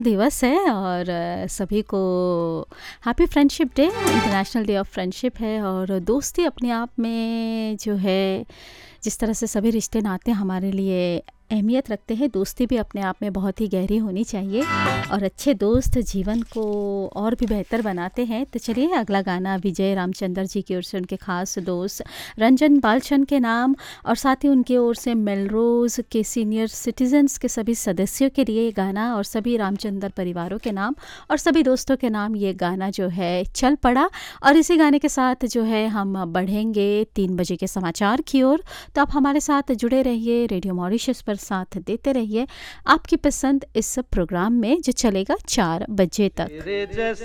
दिवस है और सभी को happy friendship day. International day of friendship है और दोस्ती अपने आप में जो है, जिस तरह से सभी रिश्ते नाते हमारे लिए अहमियत रखते हैं, दोस्ती भी अपने आप में बहुत ही गहरी होनी चाहिए और अच्छे दोस्त जीवन को और भी बेहतर बनाते हैं। तो चलिए अगला गाना विजय रामचंद्र जी की ओर से उनके खास दोस्त रंजन बालचंद के नाम और साथ ही उनके ओर से मेलरोज़ के सीनियर सिटीजन्स के सभी सदस्यों के लिए ये गाना और सभी रामचंद्र परिवारों के नाम और सभी दोस्तों के नाम ये गाना जो है चल पड़ा। और इसी गाने के साथ जो है हम बढ़ेंगे 3 बजे के समाचार की ओर। तो आप हमारे साथ जुड़े रहिए, रेडियो मॉरिशस पर साथ देते रहिए आपकी पसंद इस प्रोग्राम में जो चलेगा 4 बजे तक।